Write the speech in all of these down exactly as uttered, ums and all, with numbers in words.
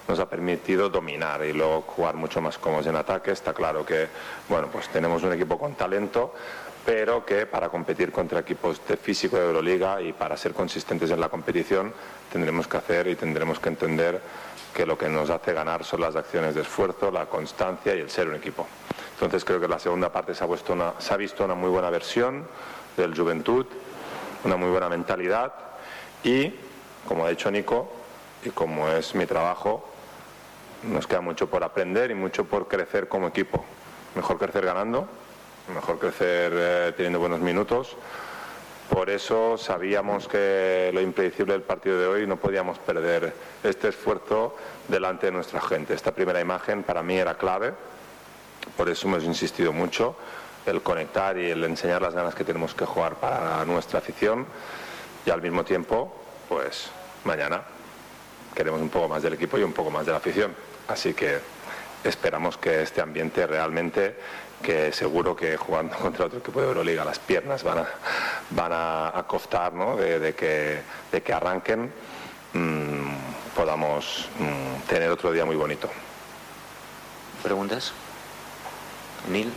nos ha permitido dominar y luego jugar mucho más cómodos en ataque. Está claro que, bueno, pues tenemos un equipo con talento, pero que para competir contra equipos de físico de Euroliga y para ser consistentes en la competición tendremos que hacer y tendremos que entender que lo que nos hace ganar son las acciones de esfuerzo, la constancia y el ser un equipo. Entonces creo que en la segunda parte se ha, puesto una, se ha visto una muy buena versión del Juventud, una muy buena mentalidad y, como ha dicho Nico, y como es mi trabajo, nos queda mucho por aprender y mucho por crecer como equipo. Mejor crecer ganando, mejor crecer eh, teniendo buenos minutos. Por eso sabíamos que lo impredecible del partido de hoy no podíamos perder este esfuerzo delante de nuestra gente. Esta primera imagen para mí era clave, por eso hemos insistido mucho, el conectar y el enseñar las ganas que tenemos que jugar para nuestra afición y al mismo tiempo, pues mañana queremos un poco más del equipo y un poco más de la afición. Así que esperamos que este ambiente realmente, que seguro que jugando contra otro equipo de Euroliga las piernas van a, van a, a costar, ¿no? de, de, que, de que arranquen, mmm, podamos mmm, tener otro día muy bonito. Preguntes? Nil?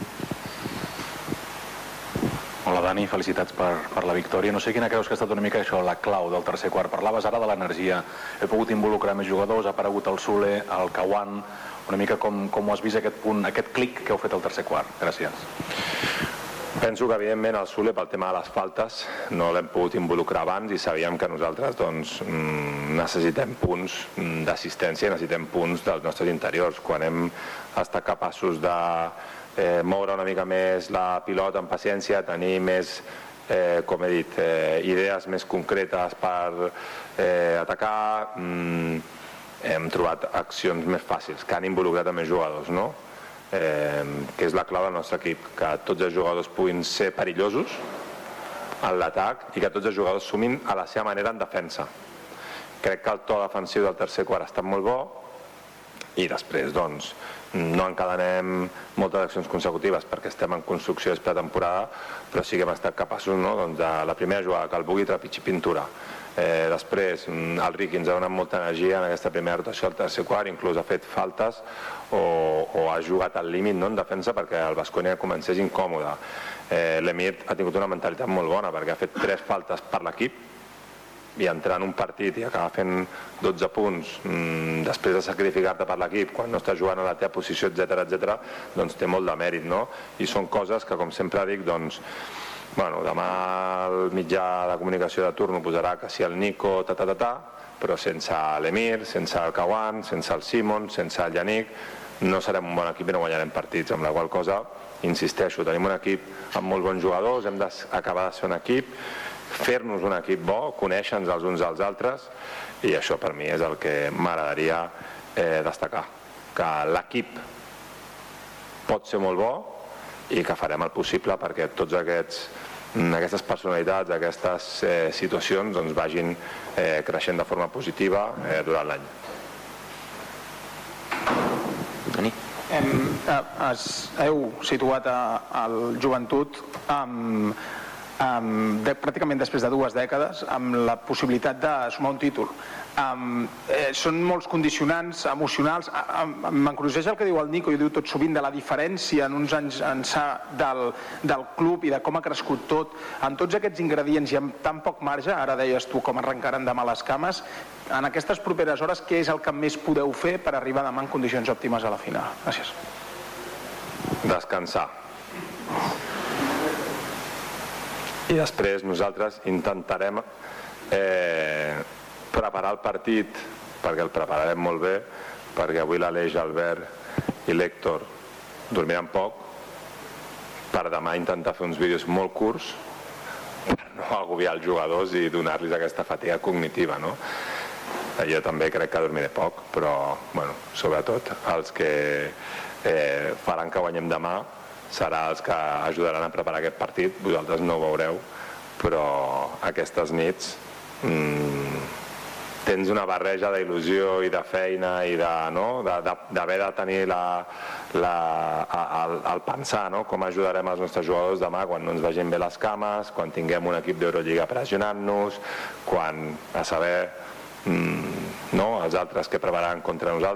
Hola Dani, felicitats per, per la victòria. No sé quina creus que ha estat una mica això, la clau del tercer quart. Parlaves ara de l'energia. He pogut involucrar més jugadors, ha aparegut el Sule, el Kawan. Una mica com, com ho has vist aquest punt, aquest clic que heu fet al tercer quart. Gràcies. Penso que evidentment el Sule pel tema de les faltes no l'hem pogut involucrar abans i sabíem que nosaltres doncs, necessitem punts d'assistència, necessitem punts dels nostres interiors. Quan hem estat capaços de eh, moure una mica més la pilota amb paciència, tenir més, eh, com he dit, eh, idees més concretes per eh, atacar, mm, hem trobat accions més fàcils que han involucrat a més jugadors, no? Eh, que és la clau del nostre equip, que tots els jugadors puguin ser perillosos en l'atac i que tots els jugadors sumin a la seva manera en defensa. Crec que el to defensiu del tercer quart ha estat molt bo i després doncs no encadenem moltes accions consecutives perquè estem en construcció de pretemporada, però sí que hem estat capaços, no? doncs de la primera jugada que el Bugui trepitgi pintura. Eh, després el Riqui ens ha donat molta energia en aquesta primera rotació al tercer quart, inclús ha fet faltes o, o ha jugat al límit, no, en defensa perquè el Baskonia comencés incòmode. eh, l'Emir ha tingut una mentalitat molt bona perquè ha fet tres faltes per l'equip i entrar en un partit i acabar fent dotze punts mmm, després de sacrificar-te per l'equip quan no estàs jugant a la teva posició, etcètera, etcètera, doncs té molt de mèrit, no? I són coses que, com sempre dic, doncs bueno, demà el mitjà de comunicació de turno posarà que si el Nico, ta, ta, ta, ta, però sense l'Emir, sense el Kawan, sense el Simon, sense el Yannick, no serem un bon equip i no guanyarem partits, amb la qual cosa, insisteixo, tenim un equip amb molt bons jugadors, hem d'acabar de ser un equip, fer-nos un equip bo, conèixer-nos els uns als altres, i això per mi és el que m'agradaria eh, destacar, que l'equip pot ser molt bo i que farem el possible perquè tots aquests aquestes personalitats, aquestes eh, situacions doncs vagin eh, creixent de forma positiva eh, durant l'any. Dani? Hem, has, heu situat el Joventut amb, amb, de, pràcticament després de dues dècades amb la possibilitat de sumar un títol. Um, eh, són molts condicionants emocionals. Um, m'encruixeix el que diu el Nico i ho diu tot sovint de la diferència en uns anys ençà del, del club i de com ha crescut tot. Amb tots aquests ingredients i amb tan poc marge, ara deies tu com arrencaran demà les cames, en aquestes properes hores què és el que més podeu fer per arribar demà en condicions òptimes a la final? Gràcies. Descansar. I després nosaltres intentarem eh, preparar el partit, perquè el prepararem molt bé, perquè avui l'Aleix, Albert i l'Héctor dormiran poc, per demà intentar fer uns vídeos molt curts per no agobiar els jugadors i donar-los aquesta fatiga cognitiva, no? Jo també crec que dormiré poc, però bueno, sobretot els que eh, faran que guanyem demà serà els que ajudaran a preparar aquest partit. Vosaltres no ho veureu, però aquestes nits mmm, tens una barreja d'il·lusió i de feina i d'haver de, no? de, de tenir la, la, el, el pensar, no? Com ajudarem els nostres jugadors demà quan no ens vagin bé les cames, quan tinguem un equip d'Eurolliga pressionant-nos, quan a saber mmm, no? els altres que prepararan contra nosaltres.